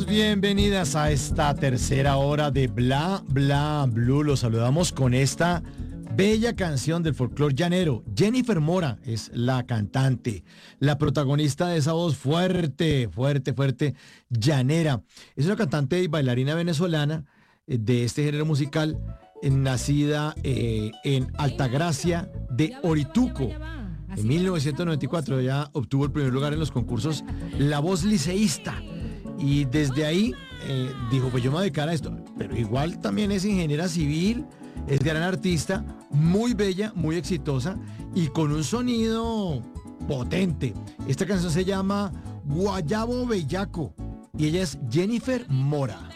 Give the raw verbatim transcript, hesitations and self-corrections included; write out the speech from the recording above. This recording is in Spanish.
Bienvenidos, bienvenidas a esta tercera hora de Bla Bla Blue. Los saludamos con esta bella canción del folclore llanero. Jennifer Mora es la cantante, la protagonista de esa voz fuerte, fuerte, fuerte, llanera. Es una cantante y bailarina venezolana eh, de este género musical, eh, nacida eh, en Altagracia de Orituco. En mil novecientos noventa y cuatro ya obtuvo el primer lugar en los concursos La Voz Liceísta. Y desde ahí eh, dijo, pues yo me voy a dedicar a esto. Pero igual también es ingeniera civil, es gran artista, muy bella, muy exitosa y con un sonido potente. Esta canción se llama Guayabo Bellaco y ella es Jennifer Mora.